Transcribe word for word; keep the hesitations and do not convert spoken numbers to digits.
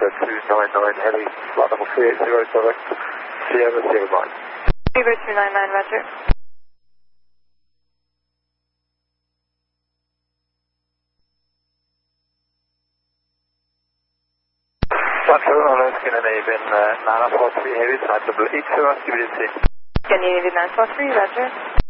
two nine nine Heli, flight level three eight zero, direct Sierra Sierra nine. Viva two nine nine, roger. Roger, on Skinner Navin, nine four three Heavy, nine double eight zero, C B D C. Can you need nine four three, roger.